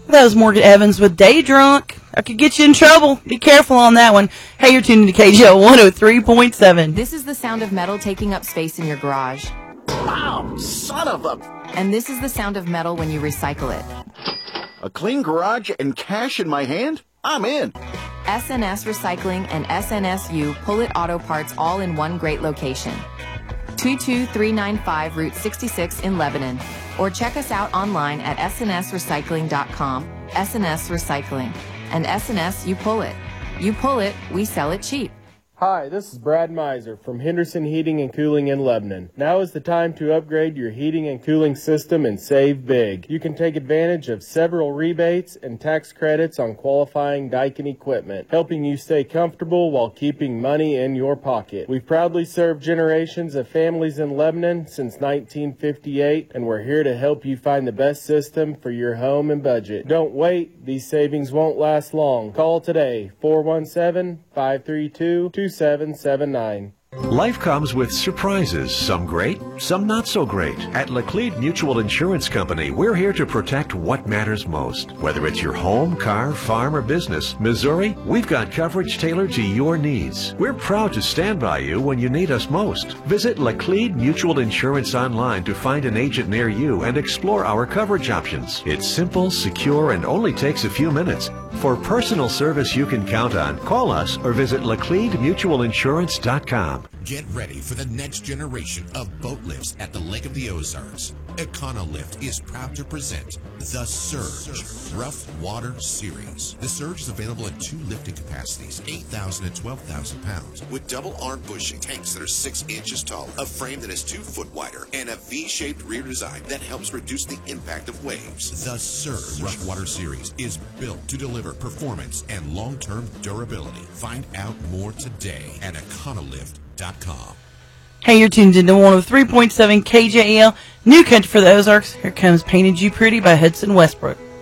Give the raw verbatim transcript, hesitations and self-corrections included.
That was Morgan Evans with Day Drunk. I could get you in trouble. Be careful on that one. Hey, you're tuning to K J O one oh three point seven. This is the sound of metal taking up space in your garage. Wow, son of a... And this is the sound of metal when you recycle it. A clean garage and cash in my hand? I'm in. S N S Recycling and S N S U Pull-It Auto Parts all in one great location. two two three nine five Route sixty-six in Lebanon. Or check us out online at S N S recycling dot com. S N S Recycling. And S N S, you pull it. You pull it, we sell it cheap. Hi, this is Brad Miser from Henderson Heating and Cooling in Lebanon. Now is the time to upgrade your heating and cooling system and save big. You can take advantage of several rebates and tax credits on qualifying Daikin equipment, helping you stay comfortable while keeping money in your pocket. We've proudly served generations of families in Lebanon since nineteen fifty-eight, and we're here to help you find the best system for your home and budget. Don't wait, these savings won't last long. Call today, four one seven, five three two, two seven seven nine. Life comes with surprises, some great, some not so great. At Laclede Mutual Insurance Company, we're here to protect what matters most. Whether it's your home, car, farm, or business, Missouri, we've got coverage tailored to your needs. We're proud to stand by you when you need us most. Visit Laclede Mutual Insurance online to find an agent near you and explore our coverage options. It's simple, secure, and only takes a few minutes. For personal service you can count on, call us or visit Laclede Mutual Insurance dot com. Get ready for the next generation of boat lifts at the Lake of the Ozarks. Econolift is proud to present the Surge Rough Water Series. The Surge is available in two lifting capacities, eight thousand and twelve thousand pounds, with double arm bushing tanks that are six inches tall, a frame that is two foot wider, and a V-shaped rear design that helps reduce the impact of waves. The Surge Rough Water Series is built to deliver performance and long-term durability. Find out more today at econolift dot com. Hey, you're tuned into one oh three point seven K J E L, New Country for the Ozarks. Here comes Painted You Pretty by Hudson Westbrook.